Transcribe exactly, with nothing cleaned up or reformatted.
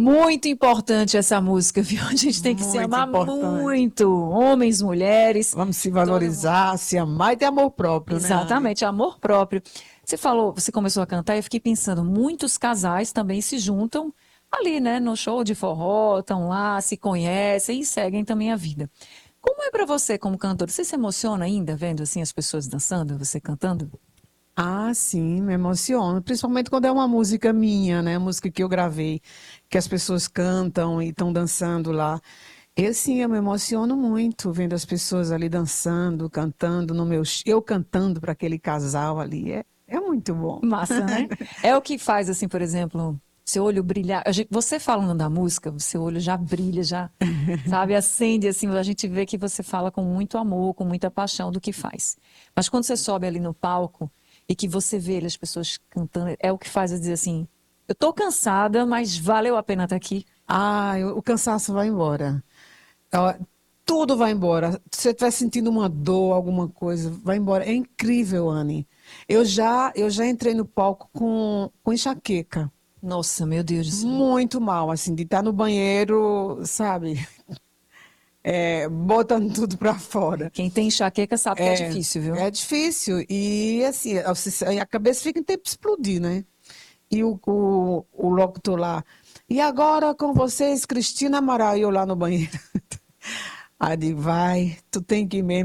Muito importante essa música, viu? A gente tem que se Muito amar importante. muito, homens, mulheres. Vamos se Todo mundo. valorizar, se amar e ter amor próprio, né, Anne? Exatamente, amor próprio. Você falou, você começou a cantar e eu fiquei pensando, muitos casais também se juntam ali, né, no show de forró, estão lá, se conhecem e seguem também a vida. Como é pra você como cantor? Você se emociona ainda vendo assim as pessoas dançando, você cantando? Ah, sim, me emociono. Principalmente quando é uma música minha, né? Música que eu gravei, que as pessoas cantam e estão dançando lá. Eu sim, eu me emociono muito vendo as pessoas ali dançando, cantando no meu, eu cantando para aquele casal ali. É, é muito bom. Massa, né? É o que faz assim, por exemplo, seu olho brilhar. A gente- Você falando da música, o seu olho já brilha, já, sabe, acende assim, a gente vê que você fala com muito amor, com muita paixão do que faz. Mas quando você sobe ali no palco e que você vê ali as pessoas cantando, é o que faz eu dizer assim, eu tô cansada, mas valeu a pena estar aqui. Ah, eu- o cansaço vai embora. Ó, tudo vai embora. Se você estiver sentindo uma dor, alguma coisa, vai embora. É incrível, Anne. Eu já, eu já entrei no palco com, com enxaqueca. Nossa, meu Deus do céu. Muito mal, assim, de estar no banheiro, sabe? É, botando tudo pra É, fora. quem tem enxaqueca sabe que é É, difícil, viu? é difícil. E, assim, a a cabeça fica em tempo de explodir, né? E o, o, o locutor lá. E agora com vocês, Cristina Amaral, e eu lá no banheiro. Aí eu digo, vai, tu tem que ir mesmo.